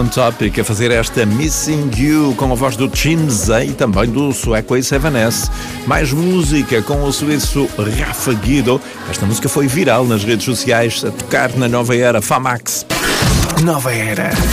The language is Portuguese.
One Topic a fazer esta Missing You com a voz do Chimza e também do sueco A7S. Mais música com o suíço Rafa Guido. Esta música foi viral nas redes sociais a tocar na Nova Era Famax. Nova Era.